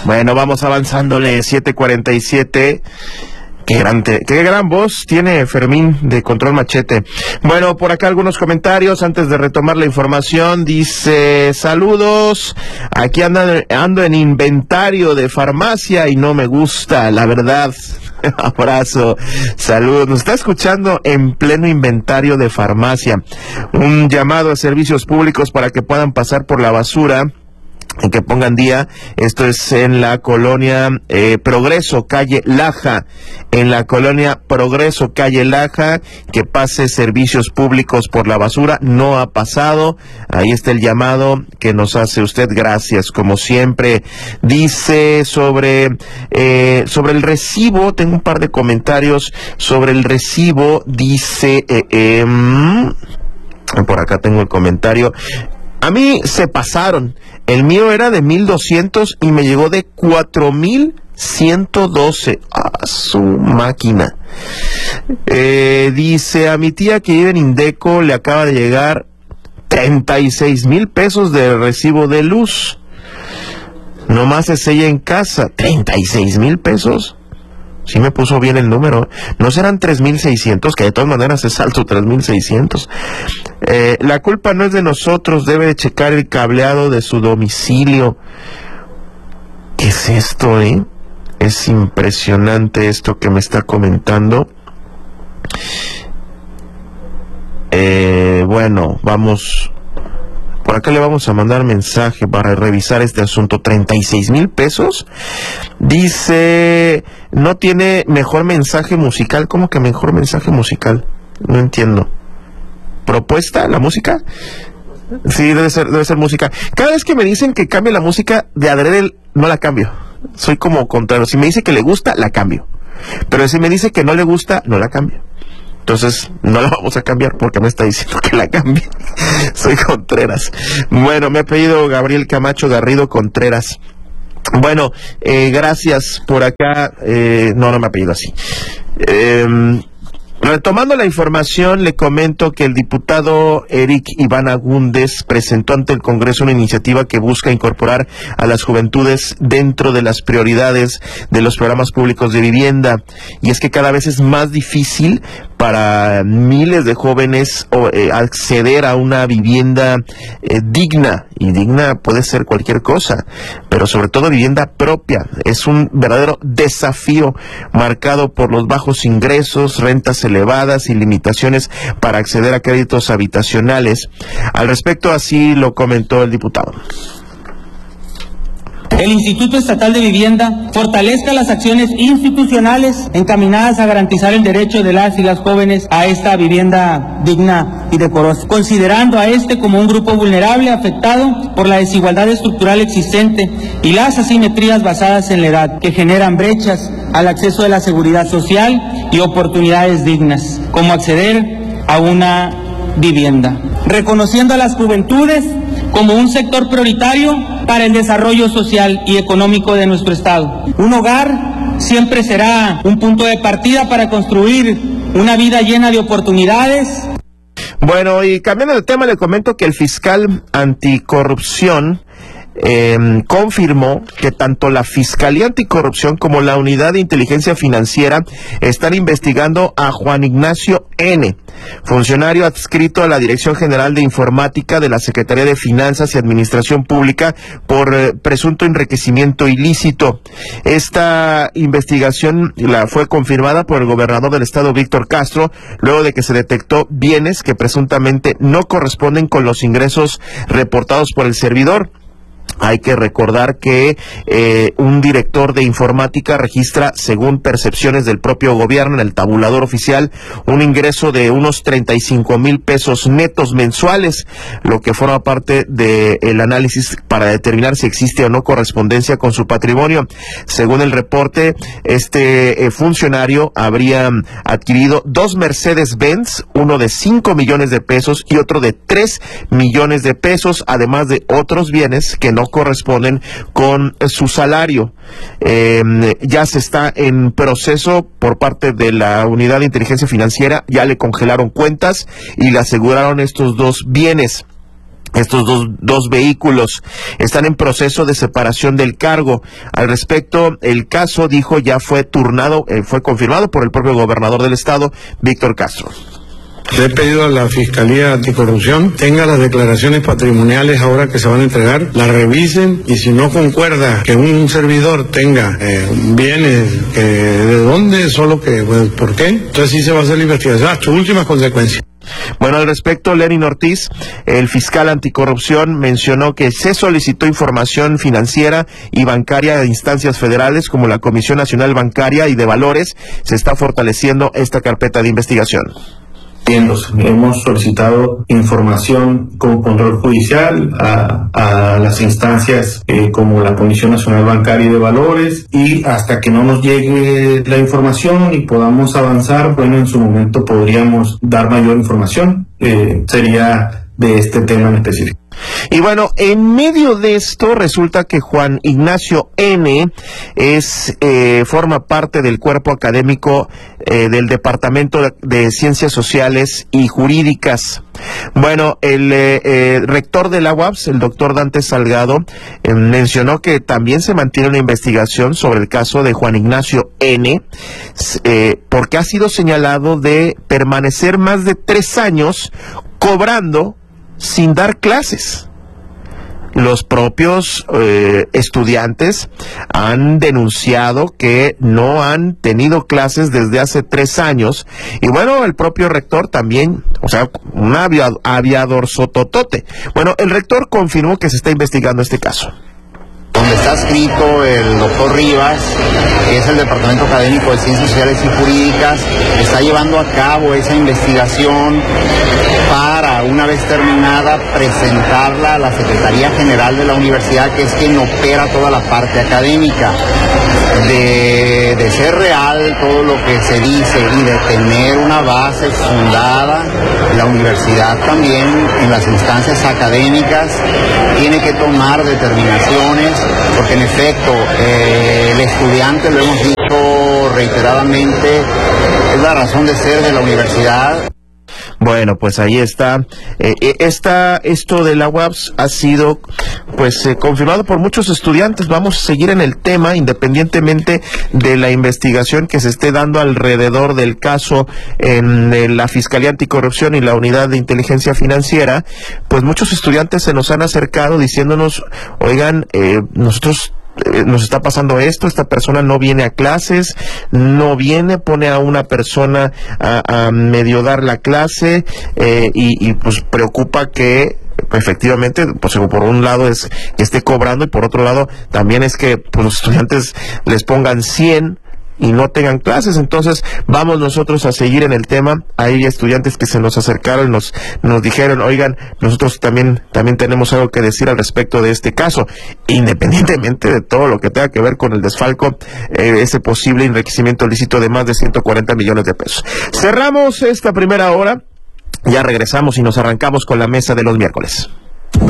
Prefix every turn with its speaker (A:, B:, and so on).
A: Bueno, vamos avanzándole, 7:47. Qué gran voz tiene Fermín de Control Machete. Bueno, por acá algunos comentarios antes de retomar la información. Dice, saludos, aquí ando en inventario de farmacia y no me gusta, la verdad. Abrazo, saludos. Nos está escuchando en pleno inventario de farmacia. Un llamado a servicios públicos para que puedan pasar por la basura en que pongan día. Esto es en la colonia Progreso, calle Laja. En la colonia Progreso, calle Laja, que pase servicios públicos por la basura. No ha pasado. Ahí está el llamado que nos hace usted. Gracias, como siempre. Dice sobre el recibo. Tengo un par de comentarios sobre el recibo. Dice, por acá tengo el comentario. A mí se pasaron. El mío era de 1,200 y me llegó de 4,112. ¡Ah, su máquina! Dice, a mi tía que vive en Indeco le acaba de llegar 36,000 pesos de recibo de luz. Nomás es ella en casa. 36,000 pesos. Sí me puso bien el número. ¿No serán 3,600? Que de todas maneras es alto, 3,600. La culpa no es de nosotros, debe de checar el cableado de su domicilio. ¿Qué es esto, Es impresionante esto que me está comentando. Bueno, vamos... Por acá le vamos a mandar mensaje para revisar este asunto. 36,000 pesos. Dice, no tiene mejor mensaje musical. ¿Cómo que mejor mensaje musical? No entiendo. ¿Propuesta? ¿La música? Sí, debe ser música. Cada vez que me dicen que cambie la música de adrede, no la cambio. Soy como contrario. Si me dice que le gusta, la cambio. Pero si me dice que no le gusta, no la cambio. Entonces, no la vamos a cambiar porque me está diciendo que la cambie. Soy Contreras. Bueno, me ha pedido Gabriel Camacho Garrido Contreras. Bueno, gracias por acá. No me ha pedido así. Retomando la información, le comento que el diputado Eric Iván Agúndez presentó ante el Congreso una iniciativa que busca incorporar a las juventudes dentro de las prioridades de los programas públicos de vivienda. Y es que cada vez es más difícil para miles de jóvenes acceder a una vivienda digna. Y digna puede ser cualquier cosa, pero sobre todo vivienda propia. Es un verdadero desafío marcado por los bajos ingresos, rentas elevadas y limitaciones para acceder a créditos habitacionales. Al respecto, así lo comentó el diputado.
B: El Instituto Estatal de Vivienda fortalezca las acciones institucionales encaminadas a garantizar el derecho de las y las jóvenes a esta vivienda digna y decorosa, considerando a este como un grupo vulnerable afectado por la desigualdad estructural existente y las asimetrías basadas en la edad, que generan brechas al acceso de la seguridad social y oportunidades dignas, como acceder a una vivienda. Reconociendo a las juventudes como un sector prioritario para el desarrollo social y económico de nuestro Estado. Un hogar siempre será un punto de partida para construir una vida llena de oportunidades.
A: Bueno, y cambiando de tema, le comento que el fiscal anticorrupción confirmó que tanto la Fiscalía Anticorrupción como la Unidad de Inteligencia Financiera están investigando a Juan Ignacio N., funcionario adscrito a la Dirección General de Informática de la Secretaría de Finanzas y Administración Pública por presunto enriquecimiento ilícito. Esta investigación fue confirmada por el gobernador del estado, Víctor Castro, luego de que se detectó bienes que presuntamente no corresponden con los ingresos reportados por el servidor. Hay que recordar que un director de informática registra, según percepciones del propio gobierno en el tabulador oficial, un ingreso de unos 35,000 pesos netos mensuales, lo que forma parte del análisis para determinar si existe o no correspondencia con su patrimonio. Según el reporte, este funcionario habría adquirido 2 Mercedes-Benz, uno de 5 millones de pesos y otro de 3 millones de pesos, además de otros bienes que no corresponden con su salario. Ya se está en proceso por parte de la Unidad de Inteligencia Financiera, ya le congelaron cuentas y le aseguraron estos 2 bienes. Estos dos vehículos están en proceso de separación del cargo. Al respecto, el caso, dijo, ya fue turnado, fue confirmado por el propio gobernador del estado, Víctor Castro.
C: Le he pedido a la Fiscalía Anticorrupción tenga las declaraciones patrimoniales ahora que se van a entregar, las revisen, y si no concuerda que un servidor tenga bienes, ¿de dónde? Solo que, pues, ¿por qué? Entonces sí se va a hacer la investigación hasta últimas consecuencias.
A: Bueno, al respecto, Lenin Ortiz, el fiscal anticorrupción, mencionó que se solicitó información financiera y bancaria de instancias federales como la Comisión Nacional Bancaria y de Valores. Se está fortaleciendo esta carpeta de investigación.
D: Hemos solicitado información con control judicial a las instancias como la Comisión Nacional Bancaria y de Valores, y hasta que no nos llegue la información y podamos avanzar, bueno, en su momento podríamos dar mayor información. Sería de este tema en específico.
A: Y bueno, en medio de esto resulta que Juan Ignacio N. forma parte del cuerpo académico del Departamento de Ciencias Sociales y Jurídicas. Bueno, el rector de la UABS, el doctor Dante Salgado, mencionó que también se mantiene una investigación sobre el caso de Juan Ignacio N., porque ha sido señalado de permanecer más de 3 años cobrando sin dar clases. Los propios estudiantes han denunciado que no han tenido clases desde hace 3 años. Y bueno, el propio rector también, o sea, un aviador sototote. Bueno, el rector confirmó que se está investigando este caso.
E: Donde está escrito el doctor Rivas, que es el Departamento Académico de Ciencias Sociales y Jurídicas, está llevando a cabo esa investigación para, una vez terminada, presentarla a la Secretaría General de la Universidad, que es quien opera toda la parte académica. De ser real todo lo que se dice y de tener una base fundada, la universidad también en las instancias académicas tiene que tomar determinaciones, porque en efecto el estudiante, lo hemos dicho reiteradamente, es la razón de ser de la universidad.
A: Bueno, pues ahí está. Esto de la UABS ha sido confirmado por muchos estudiantes. Vamos a seguir en el tema, independientemente de la investigación que se esté dando alrededor del caso en la Fiscalía Anticorrupción y la Unidad de Inteligencia Financiera. Pues muchos estudiantes se nos han acercado diciéndonos, oigan, nosotros nos está pasando esto, esta persona no viene a clases, pone a una persona a medio dar la clase, y pues preocupa que efectivamente, pues por un lado es que esté cobrando, y por otro lado también es que pues, los estudiantes les pongan 100 y no tengan clases. Entonces vamos nosotros a seguir en el tema. Hay estudiantes que se nos acercaron y nos dijeron, oigan, nosotros también tenemos algo que decir al respecto de este caso, independientemente de todo lo que tenga que ver con el desfalco, ese posible enriquecimiento ilícito de más de 140 millones de pesos. Cerramos esta primera hora, ya regresamos y nos arrancamos con la mesa de los miércoles.